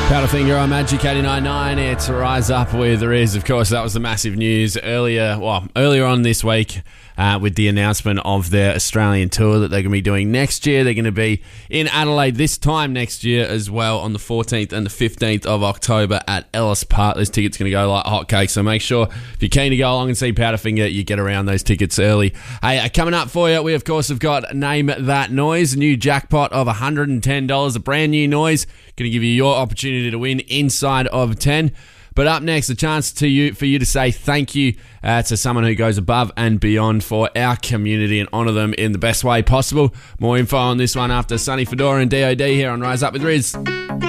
Powderfinger on Magic 89.9. It's Rise Up with Riz. Of course, that was the massive news earlier on this week with the announcement of their Australian tour that they're going to be doing next year. They're going to be in Adelaide this time next year as well on the 14th and the 15th of October at Ellis Park. Those tickets are going to go like hotcakes, so make sure if you're keen to go along and see Powderfinger, you get around those tickets early. Hey, coming up for you, we of course have got Name That Noise, a new jackpot of $110, a brand new noise. Going to give you your opportunity to win inside of 10. But up next, a chance for you to say thank you to someone who goes above and beyond for our community and honour them in the best way possible. More info on this one after Sonny Fedora and DOD here on Rise Up with Riz.